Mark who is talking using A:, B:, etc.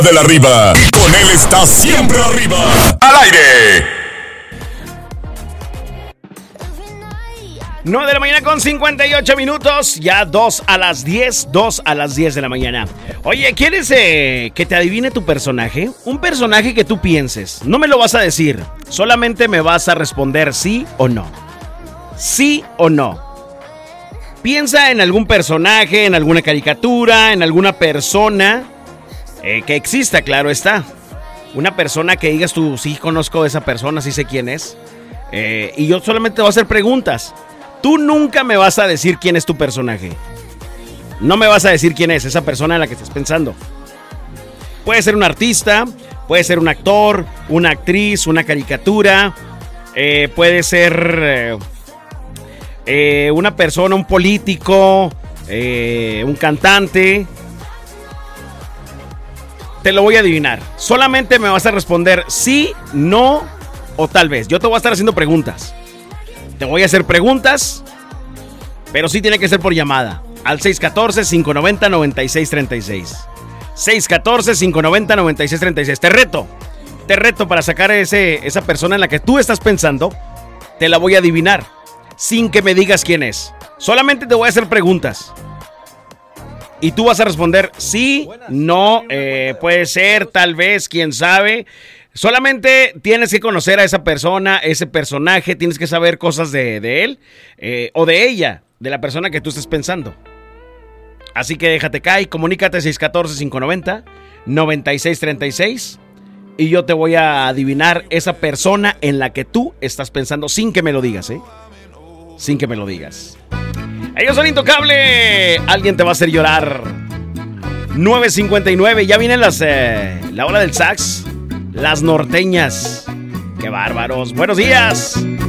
A: de la arriba. Y con él está siempre arriba. ¡Al aire!
B: 9 de la mañana con 58 minutos. Ya 2 a las 10 de la mañana. Oye, ¿quieres que te adivine tu personaje? Un personaje que tú pienses. No me lo vas a decir. Solamente me vas a responder sí o no. Sí o no. Piensa en algún personaje, en alguna caricatura, en alguna persona que exista, claro está. Una persona que digas tú, sí conozco a esa persona, sí sé quién es. Y yo solamente te voy a hacer preguntas. Tú nunca me vas a decir quién es tu personaje. No me vas a decir quién es esa persona en la que estás pensando. Puede ser un artista, puede ser un actor, una actriz, una caricatura. Puede ser una persona, un político, un cantante. Te lo voy a adivinar. Solamente me vas a responder sí, no o tal vez. Yo te voy a estar haciendo preguntas. Te voy a hacer preguntas, pero sí tiene que ser por llamada. Al 614-590-9636. 614-590-9636. Te reto para sacar esa persona en la que tú estás pensando. Te la voy a adivinar, sin que me digas quién es. Solamente te voy a hacer preguntas. Y tú vas a responder sí, no, puede ser, tal vez, quién sabe. Solamente tienes que conocer a esa persona, ese personaje, tienes que saber cosas de él o de ella, de la persona que tú estés pensando. Así que déjate caer, comunícate 614-590-9636 y yo te voy a adivinar esa persona en la que tú estás pensando sin que me lo digas, sin que me lo digas. Ellos son Intocable. Alguien te va a hacer llorar. 9:59. Ya vienen la hora del sax. Las norteñas. ¡Qué bárbaros! ¡Buenos días!